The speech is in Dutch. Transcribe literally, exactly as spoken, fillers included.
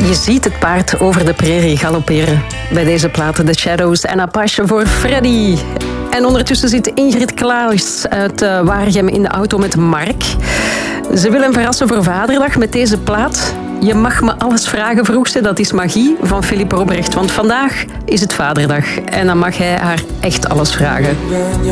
Je ziet het paard over de prairie galopperen. Bij deze platen The Shadows en Apache voor Freddy. En ondertussen zit Ingrid Klaas uit uh, Waregem in de auto met Mark. Ze wil hem verrassen voor Vaderdag met deze plaat. Je mag me alles vragen, vroeg ze. Dat is magie van Philippe Robrecht. Want vandaag is het Vaderdag. En dan mag hij haar echt alles vragen.